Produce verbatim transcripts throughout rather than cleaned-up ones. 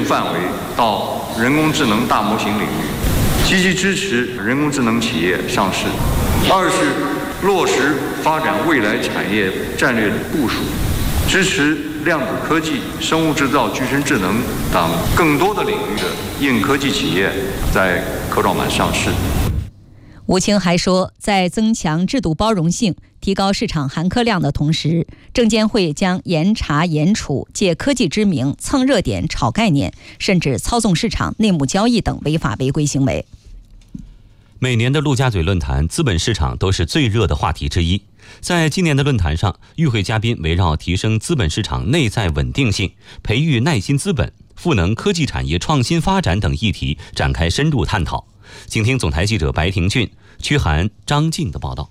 用范围到人工智能大模型领域，积极支持人工智能企业上市。二是落实发展未来产业战略部署，支持量子科技、生物制造、具身智能等更多的领域的硬科技企业在科创板上市。 吴清还说，在增强制度包容性、提高市场含客量的同时，证监会将严查严处借科技之名蹭热点、炒概念，甚至操纵市场、内幕交易等违法违规行为。 每年的陆家嘴论坛，资本市场都是最热的话题之一。在今年的论坛上，与会嘉宾围绕提升资本市场内在稳定性、培育耐心资本、赋能科技产业创新发展等议题展开深入探讨。请听总台记者白廷俊、屈涵、张静的报道。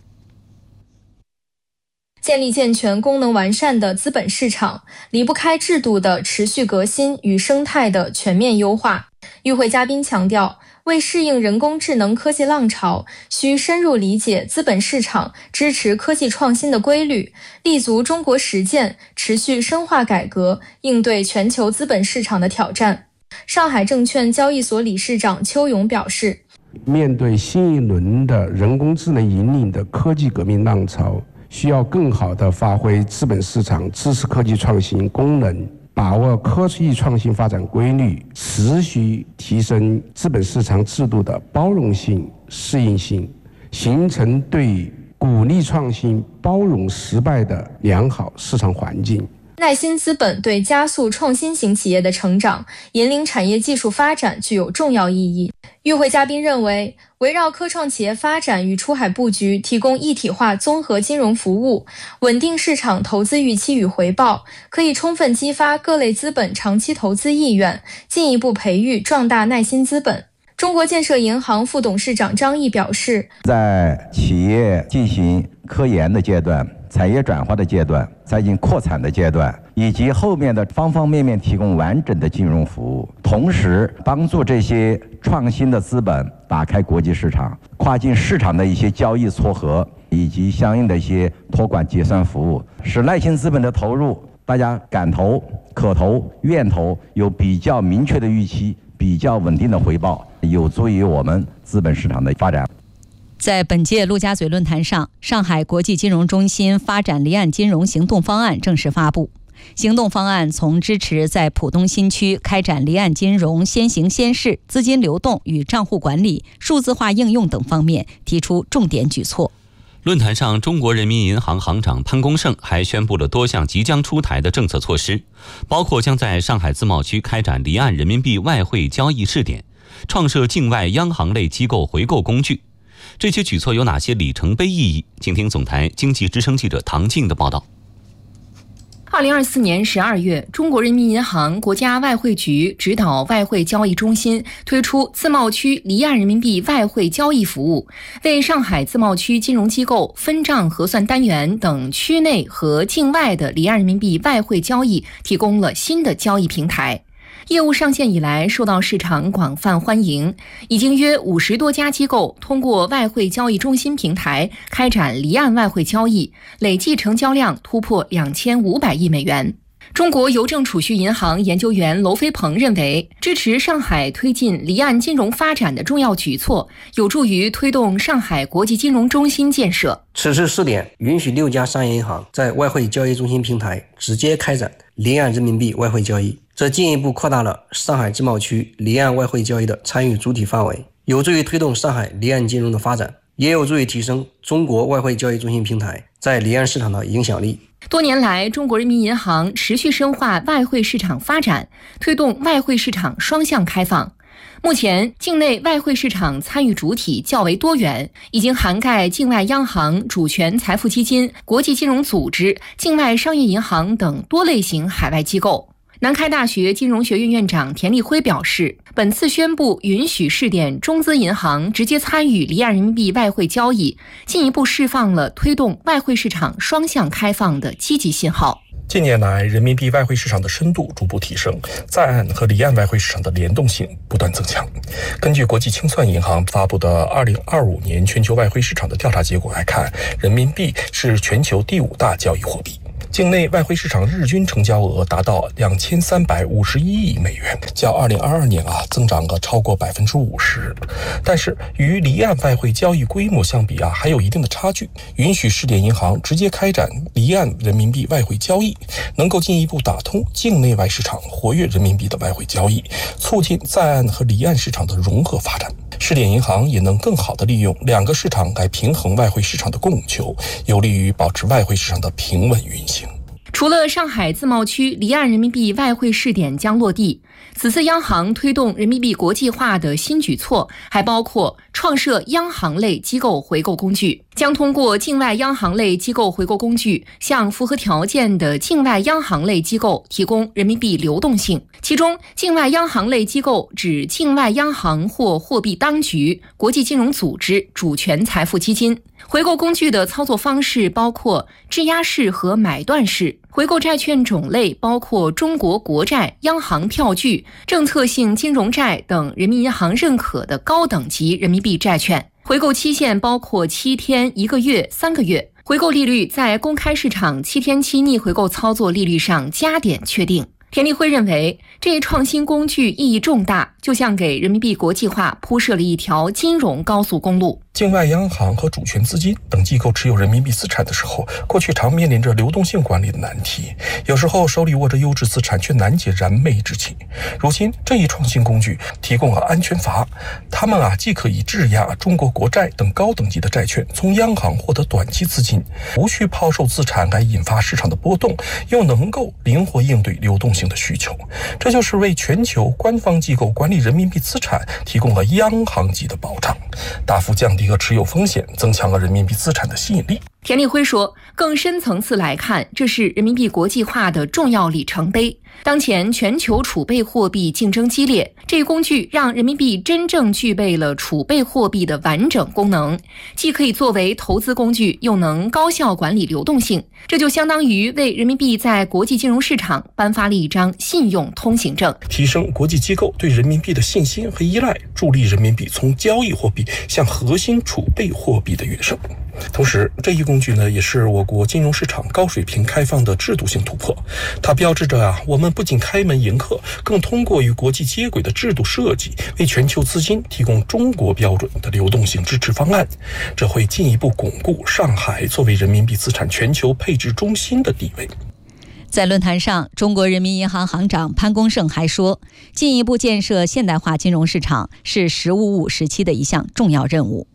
建立健全、功能完善的资本市场，离不开制度的持续革新与生态的全面优化。与会嘉宾强调，为适应人工智能科技浪潮，需深入理解资本市场支持科技创新的规律，立足中国实践，持续深化改革，应对全球资本市场的挑战。上海证券交易所理事长邱勇表示， 面对新一轮的人工智能引领的科技革命浪潮，需要更好地发挥资本市场支持科技创新功能，把握科技创新发展规律，持续提升资本市场制度的包容性、适应性，形成对鼓励创新、包容失败的良好市场环境。 耐心资本对加速创新型企业的成长、引领产业技术发展具有重要意义。与会嘉宾认为，围绕科创企业发展与出海布局提供一体化综合金融服务，稳定市场投资预期与回报，可以充分激发各类资本长期投资意愿，进一步培育壮大耐心资本。中国建设银行副董事长张毅表示， 在企业进行科研的阶段、产业转化的阶段、再进扩产的阶段，以及后面的方方面面提供完整的金融服务，同时帮助这些创新的资本打开国际市场、跨境市场的一些交易撮合，以及相应的一些托管结算服务，使耐心资本的投入大家敢投、可投、愿投，有比较明确的预期、比较稳定的回报，有助于我们资本市场的发展。 在本届陆家嘴论坛上，上海国际金融中心发展离岸金融行动方案正式发布。行动方案从支持在浦东新区开展离岸金融先行先试、资金流动与账户管理、数字化应用等方面提出重点举措。 论坛上，中国人民银行行长潘功胜还宣布了多项即将出台的政策措施，包括将在上海自贸区开展离岸人民币外汇交易试点，创设境外央行类机构回购工具。这些举措有哪些里程碑意义？请听总台经济之声记者唐静的报道。 二零二四年十二月，中国人民银行、国家外汇局指导外汇交易中心推出自贸区离岸人民币外汇交易服务，为上海自贸区金融机构、分账核算单元等区内和境外的离岸人民币外汇交易提供了新的交易平台。业务上线以来，受到市场广泛欢迎，已经约五十多家机构通过外汇交易中心平台开展离岸外汇交易，累计成交量突破两千五百亿美元。中国邮政储蓄银行研究员娄飞鹏认为，支持上海推进离岸金融发展的重要举措，有助于推动上海国际金融中心建设。 此次试点允许六家商业银行在外汇交易中心平台直接开展离岸人民币外汇交易，这进一步扩大了上海自贸区离岸外汇交易的参与主体范围，有助于推动上海离岸金融的发展，也有助于提升中国外汇交易中心平台在离岸市场的影响力。 多年来，中国人民银行持续深化外汇市场发展，推动外汇市场双向开放。目前，境内外汇市场参与主体较为多元，已经涵盖境外央行、主权财富基金、国际金融组织、境外商业银行等多类型海外机构。南开大学金融学院院长田立辉表示，本次宣布允许试点中资银行直接参与离岸人民币外汇交易，进一步释放了推动外汇市场双向开放的积极信号。 近年来，人民币外汇市场的深度逐步提升，在岸和离岸外汇市场的联动性不断增强。根据国际清算银行发布的二零二五年全球外汇市场的调查结果来看，人民币是全球第五大交易货币。 境内外汇市场日均成交额达到两千三百五十一亿美元，较二零二二年啊增长了超过百分之五十。但是与离岸外汇交易规模相比啊，还有一定的差距。允许试点银行直接开展离岸人民币外汇交易，能够进一步打通境内外市场活跃人民币的外汇交易，促进在岸和离岸市场的融合发展。试点银行也能更好地利用两个市场来平衡外汇市场的供求，有利于保持外汇市场的平稳运行。 除了上海自贸区离岸人民币外汇试点将落地，此次央行推动人民币国际化的新举措还包括创设央行类机构回购工具，将通过境外央行类机构回购工具向符合条件的境外央行类机构提供人民币流动性。其中，境外央行类机构指境外央行或货币当局、国际金融组织、主权财富基金。回购工具的操作方式包括质押式和买断式，回购债券种类包括中国国债、央行票据、政策性金融债等人民银行认可的高等级人民币债券。回购期限包括七天、一个月、三个月。回购利率在公开市场七天期逆回购操作利率上加点确定。田立辉认为，这一创新工具意义重大，就像给人民币国际化铺设了一条金融高速公路。 境外央行和主权资金等机构持有人民币资产的时候，过去常面临着流动性管理的难题，有时候手里握着优质资产却难解燃眉之急。如今这一创新工具提供了安全阀，他们啊既可以质押中国国债等高等级的债券，从央行获得短期资金，无需抛售资产来引发市场的波动，又能够灵活应对流动性的需求。这就是为全球官方机构管理人民币资产提供了央行级的保障，大幅降低和持有风险，增强了人民币资产的吸引力。 田立辉说，更深层次来看，这是人民币国际化的重要里程碑。当前全球储备货币竞争激烈，这一工具让人民币真正具备了储备货币的完整功能，既可以作为投资工具，又能高效管理流动性。这就相当于为人民币在国际金融市场颁发了一张信用通行证， 提升国际机构对人民币的信心和依赖，助力人民币从交易货币向核心储备货币的跃升。同时，这一工具呢，也是我国金融市场高水平开放的制度性突破。它标志着啊，我们不仅开门迎客，更通过与国际接轨的制度设计，为全球资金提供中国标准的流动性支持方案。这会进一步巩固上海作为人民币资产全球配置中心的地位。 在论坛上，中国人民银行行长潘功胜还说，进一步建设现代化金融市场是“十五五”时期的一项重要任务。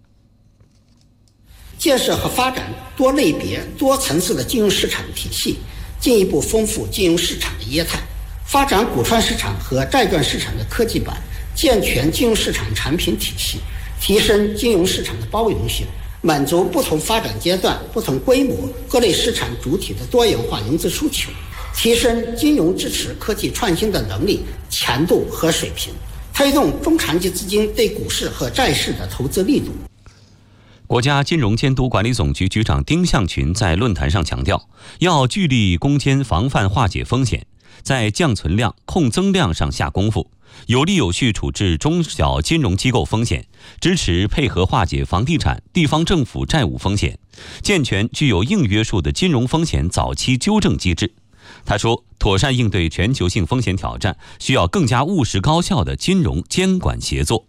建设和发展多类别、多层次的金融市场体系，进一步丰富金融市场的业态，发展股票市场和债券市场的科技版，健全金融市场产品体系，提升金融市场的包容性，满足不同发展阶段、不同规模、各类市场主体的多元化融资需求，提升金融支持科技创新的能力、强度和水平，推动中长期资金对股市和债市的投资力度。 国家金融监督管理总局局长丁向群在论坛上强调，要聚力攻坚防范化解风险，在降存量、控增量上下功夫，有力有序处置中小金融机构风险，支持配合化解房地产、地方政府债务风险，健全具有硬约束的金融风险早期纠正机制。他说，妥善应对全球性风险挑战，需要更加务实高效的金融监管协作。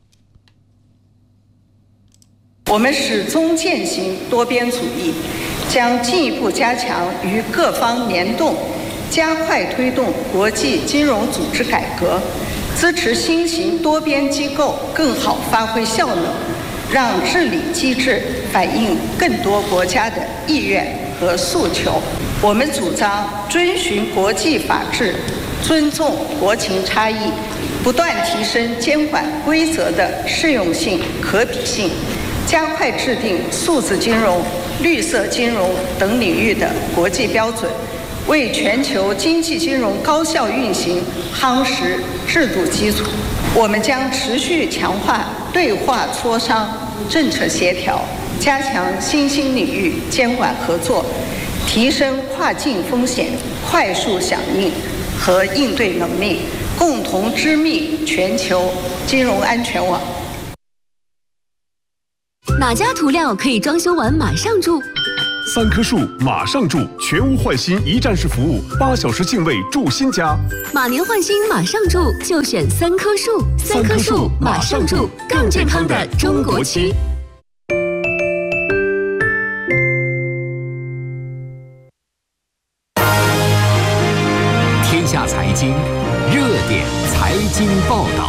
我们始终践行多边主义，将进一步加强与各方联动，加快推动国际金融组织改革，支持新型多边机构更好发挥效能，让治理机制反映更多国家的意愿和诉求。我们主张遵循国际法治，尊重国情差异，不断提升监管规则的适用性、可比性，加快制定数字金融、绿色金融等领域的国际标准，为全球经济金融高效运行夯实制度基础。我们将持续强化对话磋商、政策协调，加强新兴领域监管合作，提升跨境风险快速响应和应对能力，共同织密全球金融安全网。 哪家涂料可以装修完马上住？ 三棵树马上住，全屋换新一站式服务，八小时净位住新家。 马年换新马上住，就选三棵树。三棵树马上住，更健康的中国区。 天下财经热点财经报道。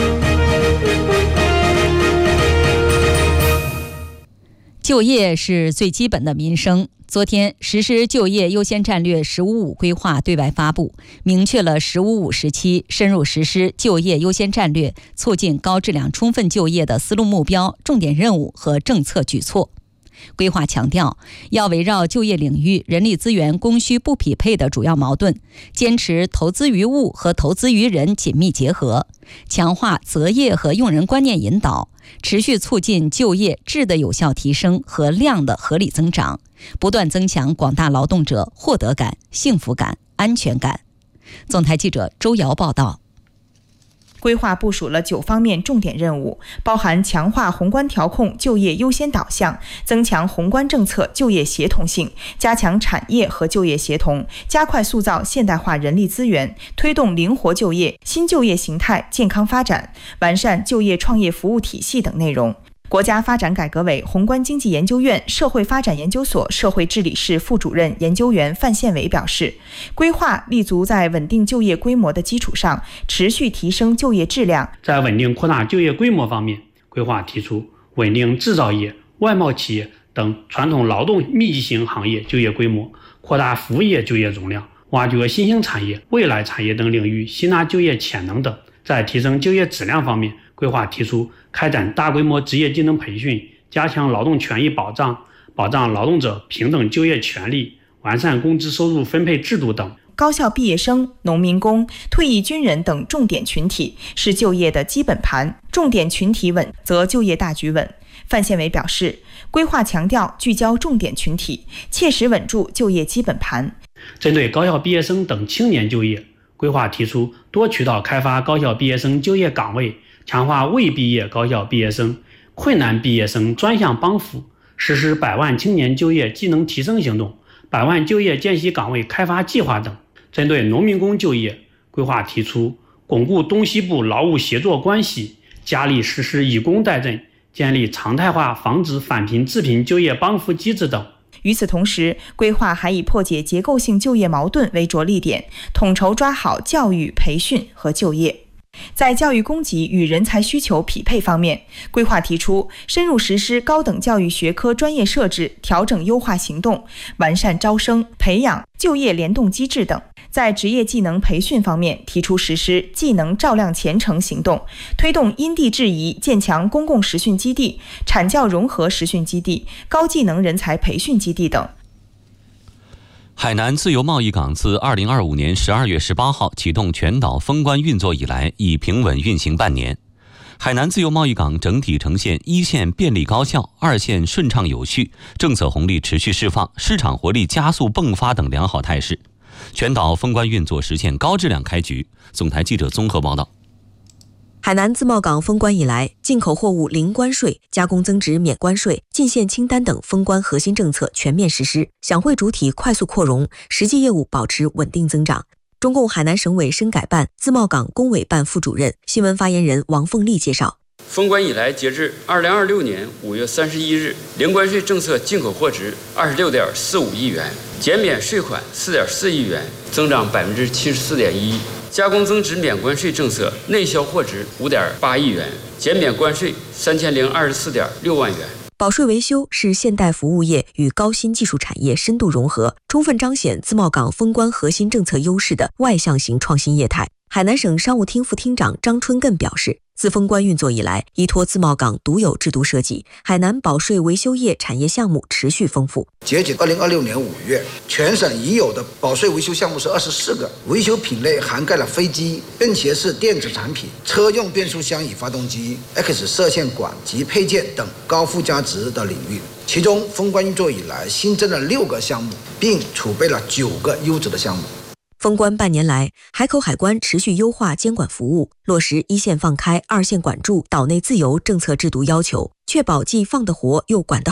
就业是最基本的民生。昨天，实施就业优先战略“十五五”规划对外发布，明确了“十五五”时期深入实施就业优先战略、促进高质量充分就业的思路目标、重点任务和政策举措。规划强调，要围绕就业领域人力资源供需不匹配的主要矛盾，坚持投资于物和投资于人紧密结合，强化择业和用人观念引导，持续促进就业质的有效提升和量的合理增长，不断增强广大劳动者获得感、幸福感、安全感。总台记者周瑶报道。 规划部署了九方面重点任务，包含强化宏观调控就业优先导向，增强宏观政策就业协同性，加强产业和就业协同，加快塑造现代化人力资源，推动灵活就业、新就业形态健康发展，完善就业创业服务体系等内容。国家发展改革委宏观经济研究院社会发展研究所社会治理室副主任研究员范宪伟表示，规划立足在稳定就业规模的基础上，持续提升就业质量。 在稳定扩大就业规模方面，规划提出稳定制造业、外贸企业等传统劳动密集型行业就业规模，扩大服务业就业容量，挖掘新兴产业、未来产业等领域吸纳就业潜能等。在提升就业质量方面，规划提出开展大规模职业技能培训，加强劳动权益保障，保障劳动者平等就业权利，完善工资收入分配制度等。 高校毕业生、农民工、退役军人等重点群体是就业的基本盘，重点群体稳，则就业大局稳。范宪伟表示，规划强调聚焦重点群体，切实稳住就业基本盘。 针对高校毕业生等青年就业，规划提出多渠道开发高校毕业生就业岗位，强化未毕业高校毕业生、困难毕业生专项帮扶，实施百万青年就业技能提升行动、百万就业见习岗位开发计划等。针对农民工就业，规划提出巩固东西部劳务协作关系，加力实施以工代赈，建立常态化防止返贫致贫就业帮扶机制等。 与此同时，规划还以破解结构性就业矛盾为着力点，统筹抓好教育、培训和就业。在教育供给与人才需求匹配方面，规划提出深入实施高等教育学科专业设置调整优化行动，完善招生、培养、就业联动机制等。在职业技能培训方面，提出实施技能照亮前程行动，推动因地制宜建强公共实训基地、产教融合实训基地、高技能人才培训基地等。 海南自由贸易港自二零二五年十二月十八号启动全岛封关运作以来，已平稳运行半年。海南自由贸易港整体呈现一线便利高效、二线顺畅有序、政策红利持续释放、市场活力加速迸发等良好态势。全岛封关运作实现高质量开局。总台记者综合报道。 海南自贸港封关以来，进口货物零关税、加工增值免关税、进线清单等封关核心政策全面实施，享会主体快速扩容，实际业务保持稳定增长。中共海南省委深改办自贸港工委办副主任、新闻发言人王凤丽介绍， 封关以来，截至二零二六年五月三十一日，零关税政策进口货值二十六点四五亿元，减免税款四点四亿元，增长百分之七十四点一。加工增值免关税政策内销货值五点八亿元，减免关税三千零二十四点六万元。 保税维修是现代服务业与高新技术产业深度融合，充分彰显自贸港封关核心政策优势的外向型创新业态。海南省商务厅副厅长张春艮表示，自封关运作以来，依托自贸港独有制度设计，海南保税维修业产业项目持续丰富。 截止二零二六年五月，全省已有的保税维修项目是二十四个，维修品类涵盖了飞机，并且是电子产品、车用变速箱与发动机、X 射线管及配件等高附加值的领域。其中，封关运作以来新增了六个项目，并储备了九个优质的项目。 封关半年来，海口海关持续优化监管服务，落实一线放开、二线管住、岛内自由政策制度要求，确保既放得活又管得好，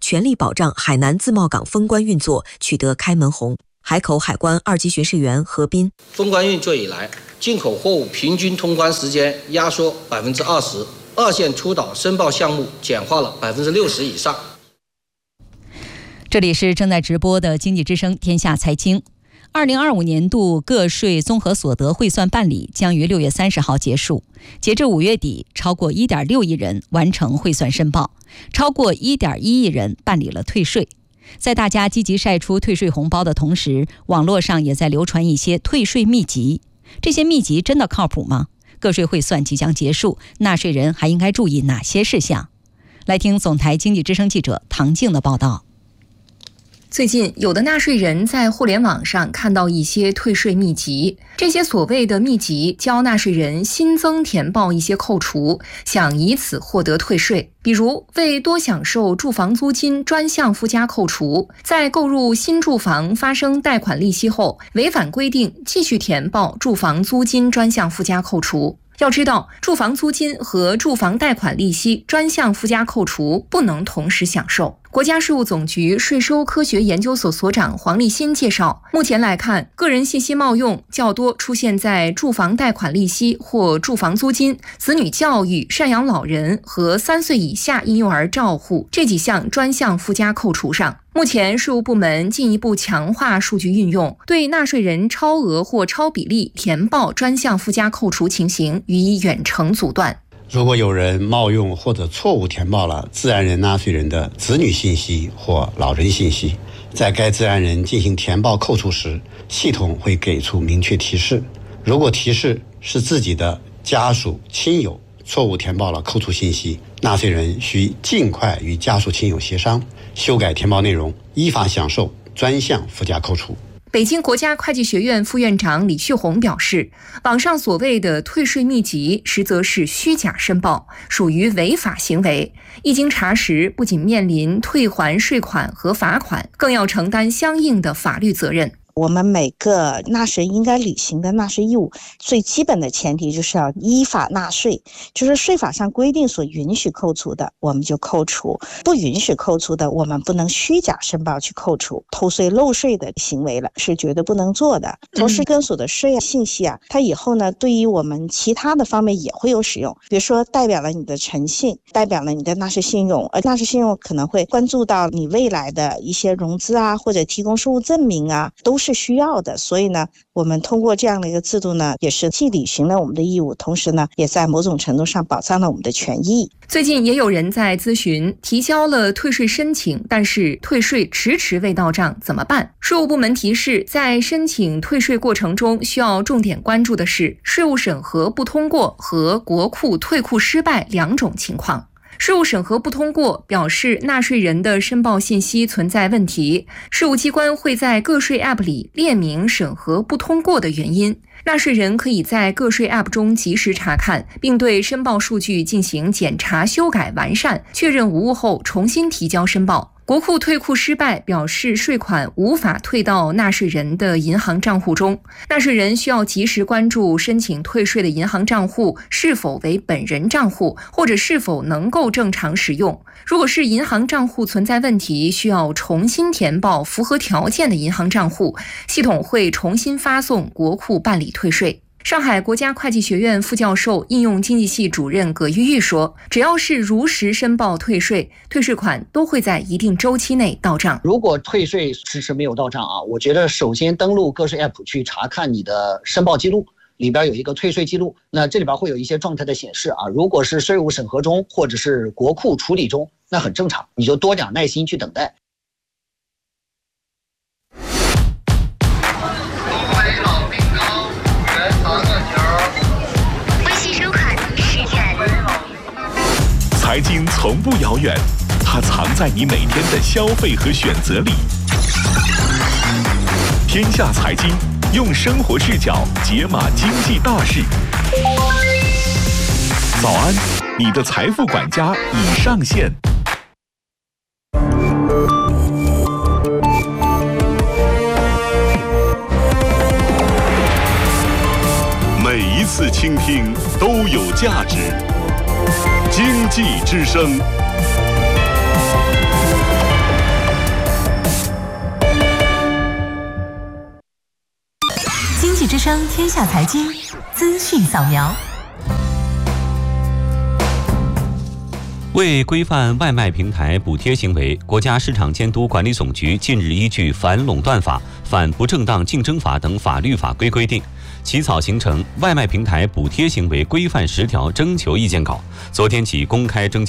全力保障海南自贸港封关运作取得开门红。海口海关二级巡视员何斌： 封关运作以来，进口货物平均通关时间压缩百分之二十，二线出岛申报项目简化了百分之六十以上。 这里是正在直播的经济之声天下财经。二零二五年度个税综合所得汇算办理将于六月三十号结束，截至五月底，超过一点六亿人完成汇算申报，超过一点一亿人办理了退税。在大家积极晒出退税红包的同时，网络上也在流传一些退税秘籍。这些秘籍真的靠谱吗？个税汇算即将结束，纳税人还应该注意哪些事项？来听总台经济之声记者唐静的报道。 最近，有的纳税人在互联网上看到一些退税秘籍，这些所谓的秘籍教纳税人新增填报一些扣除，想以此获得退税。比如，为多享受住房租金专项附加扣除，在购入新住房发生贷款利息后，违反规定继续填报住房租金专项附加扣除。要知道，住房租金和住房贷款利息专项附加扣除不能同时享受。国家税务总局税收科学研究所所长黄立新介绍，目前来看，个人信息冒用较多出现在住房贷款利息或住房租金、子女教育、赡养老人和三岁以下婴幼儿照护这几项专项附加扣除上。目前税务部门进一步强化数据运用，对纳税人超额或超比例填报专项附加扣除情形予以远程阻断。 如果有人冒用或者错误填报了自然人纳税人的子女信息或老人信息，在该自然人进行填报扣除时，系统会给出明确提示。如果提示是自己的家属亲友错误填报了扣除信息，纳税人需尽快与家属亲友协商，修改填报内容，依法享受专项附加扣除。 北京国家会计学院副院长李旭红表示，网上所谓的退税秘籍实则是虚假申报，属于违法行为。一经查实，不仅面临退还税款和罚款，更要承担相应的法律责任。 我们每个纳税人应该履行的纳税义务，最基本的前提就是要依法纳税，就是税法上规定所允许扣除的，我们就扣除；不允许扣除的，我们不能虚假申报去扣除。偷税漏税的行为了，是绝对不能做的。同时，跟所得税信息啊，它以后呢，对于我们其他的方面也会有使用，比如说代表了你的诚信，代表了你的纳税信用，而纳税信用可能会关注到你未来的一些融资啊，或者提供收入证明啊，都是是需要的。所以呢，我们通过这样的一个制度呢，也是既履行了我们的义务，同时呢，也在某种程度上保障了我们的权益。 最近也有人在咨询，提交了退税申请，但是退税迟迟未到账，怎么办？税务部门提示，在申请退税过程中，需要重点关注的是税务审核不通过和国库退库失败两种情况。税务审核不通过表示纳税人的申报信息存在问题，税务机关会在个税 App 里列明审核不通过的原因，纳税人可以在个税 App 中及时查看，并对申报数据进行检查、修改、完善，确认无误后重新提交申报。国库退库失败表示税款无法退到纳税人的银行账户中，纳税人需要及时关注申请退税的银行账户是否为本人账户，或者是否能够正常使用。如果是银行账户存在问题，需要重新填报符合条件的银行账户，系统会重新发送国库办理退税。上海国家会计学院副教授、应用经济系主任葛玉玉说，只要是如实申报退税，退税款都会在一定周期内到账。 如果退税迟迟没有到账啊，我觉得首先登录个税 App 去查看你的申报记录，里边有一个退税记录，那这里边会有一些状态的显示啊，如果是税务审核中或者是国库处理中，那很正常，你就多点耐心去等待。 财经从不遥远，它藏在你每天的消费和选择里。天下财经用生活视角解码经济大事。早安，你的财富管家已上线。每一次倾听都有价值。经济之声。 之声《天下财经》资讯扫描。 为规范外卖平台补贴行为，国家市场监督管理总局近日依据《反垄断法》《反不正当竞争法》等法律法规规定，起草形成《外卖平台补贴行为规范十条》征求意见稿，昨天起公开征求